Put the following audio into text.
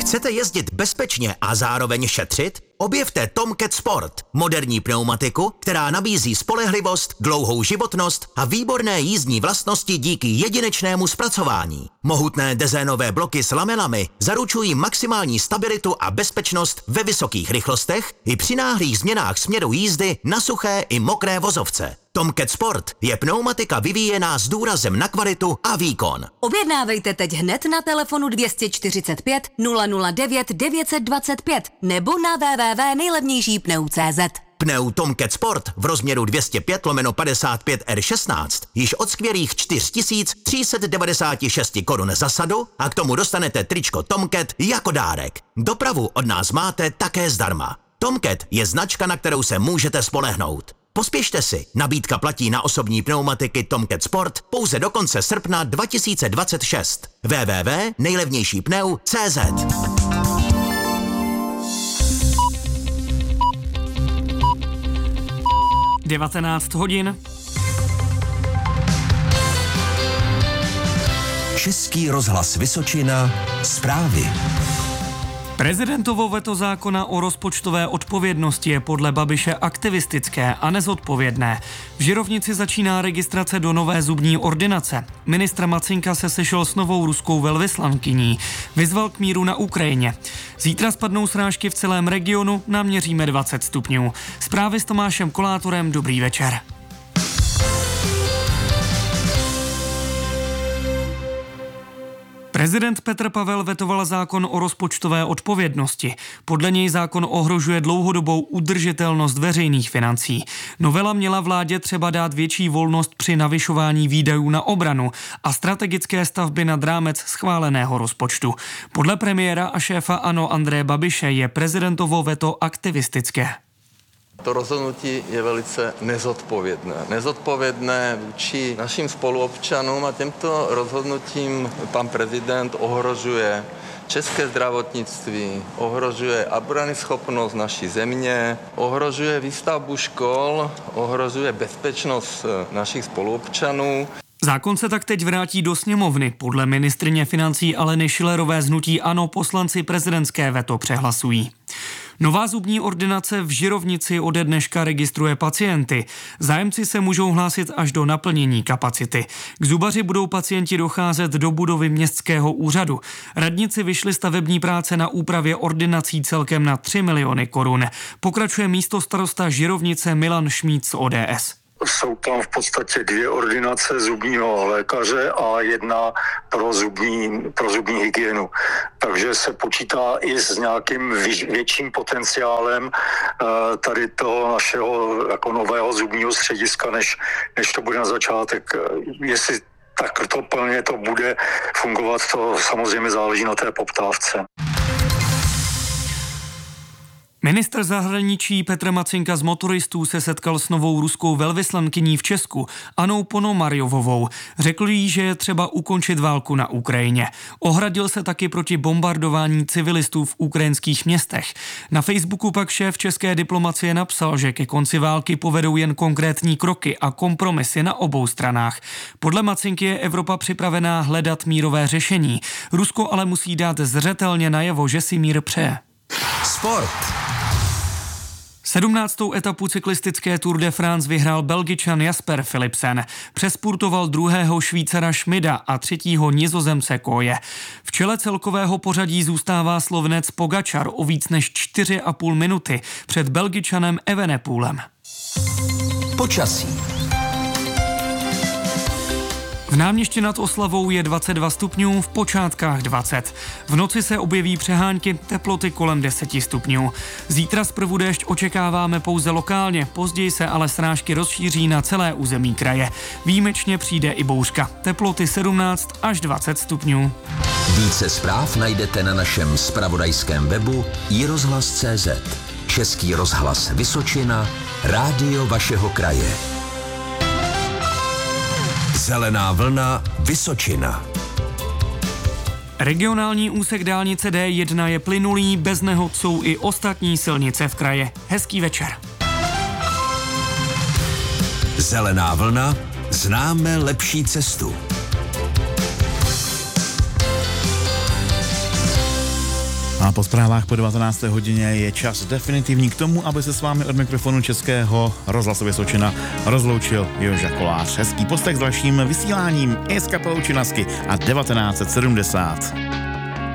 Chcete jezdit bezpečně a zároveň šetřit? Objevte Tomcat Sport, moderní pneumatiku, která nabízí spolehlivost, dlouhou životnost a výborné jízdní vlastnosti díky jedinečnému zpracování. Mohutné dezénové bloky s lamelami zaručují maximální stabilitu a bezpečnost ve vysokých rychlostech i při náhlých změnách směru jízdy na suché i mokré vozovce. Tomcat Sport je pneumatika vyvíjená s důrazem na kvalitu a výkon. Objednávejte teď hned na telefonu 245 009 925 nebo na www.nejlevnějšípneu.cz. Pneu Tomcat Sport v rozměru 205/55 R16 již od skvělých 4396 korun za sadu a k tomu dostanete tričko Tomcat jako dárek. Dopravu od nás máte také zdarma. Tomcat je značka, na kterou se můžete spolehnout. Pospěšte si, nabídka platí na osobní pneumatiky Tomcat Sport pouze do konce srpna 2026. www.nejlevnějšípneu.cz. 19 hodin. Český rozhlas Vysočina, zprávy. Prezidentovo veto zákona o rozpočtové odpovědnosti je podle Babiše aktivistické a nezodpovědné. V Žirovnici začíná registrace do nové zubní ordinace. Ministr Macinka se sešel s novou ruskou velvyslankyní. Vyzval k míru na Ukrajině. Zítra spadnou srážky v celém regionu, naměříme 20 stupňů. Zprávy s Tomášem Kolátorem, dobrý večer. Prezident Petr Pavel vetoval zákon o rozpočtové odpovědnosti. Podle něj zákon ohrožuje dlouhodobou udržitelnost veřejných financí. Novela měla vládě třeba dát větší volnost při navyšování výdajů na obranu a strategické stavby nad rámec schváleného rozpočtu. Podle premiéra a šéfa ANO Andreje Babiše je prezidentovo veto aktivistické. To rozhodnutí je velice nezodpovědné. Nezodpovědné vůči našim spoluobčanům a těmto rozhodnutím pan prezident ohrožuje české zdravotnictví, ohrožuje obranyschopnost naší země, ohrožuje výstavbu škol, ohrožuje bezpečnost našich spoluobčanů. Zákon se tak teď vrátí do sněmovny. Podle ministryně financí Aleny Schillerové z hnutí ANO poslanci prezidentské veto přehlasují. Nová zubní ordinace v Žirovnici ode dneška registruje pacienty. Zájemci se můžou hlásit až do naplnění kapacity. K zubaři budou pacienti docházet do budovy městského úřadu. Radnici vyšly stavební práce na úpravě ordinací celkem na 3 miliony korun. Pokračuje místostarosta Žirovnice Milan Šmíd z ODS. Jsou tam v podstatě 2 ordinace zubního lékaře a 1 pro zubní hygienu. Takže se počítá i s nějakým větším potenciálem tady toho našeho jako nového zubního střediska, než to bude na začátek. Jestli tak to plně to bude fungovat, to samozřejmě záleží na té poptávce. Ministr zahraničí Petr Macinka z motoristů se setkal s novou ruskou velvyslankyní v Česku, Annou Ponomarjovovou. Řekl jí, že je třeba ukončit válku na Ukrajině. Ohradil se taky proti bombardování civilistů v ukrajinských městech. Na Facebooku pak šéf české diplomacie napsal, že ke konci války povedou jen konkrétní kroky a kompromisy na obou stranách. Podle Macinky je Evropa připravená hledat mírové řešení. Rusko ale musí dát zřetelně najevo, že si mír přeje. Sport. 17. etapu cyklistické Tour de France vyhrál Belgičan Jasper Philipsen. Přespurtoval 2. Švýcara Schmida a 3. Nizozemce Koje. V čele celkového pořadí zůstává Slovenec Pogačar o víc než 4,5 minuty před Belgičanem Evenepoelem. Počasí. V Náměšti nad Oslavou je 22 stupňů, v Počátkách 20. V noci se objeví přehánky, teploty kolem 10 stupňů. Zítra zprvu déšť očekáváme pouze lokálně, později se ale srážky rozšíří na celé území kraje. Výjimečně přijde i bouřka, teploty 17 až 20 stupňů. Více zpráv najdete na našem zpravodajském webu iRozhlas.cz. Český rozhlas Vysočina, rádio vašeho kraje. Zelená vlna Vysočina. Regionální úsek dálnice D1 je plynulý, bez nehod jsou i ostatní silnice v kraji. Hezký večer. Zelená vlna, známe lepší cestu. A po zprávách po 19. hodině je čas definitivní k tomu, aby se s vámi od mikrofonu Českého rozhlasu Vysočina rozloučil Joža Kolář. Hezký poslech s dalším vysíláním i s kapelou Činasky a 1970.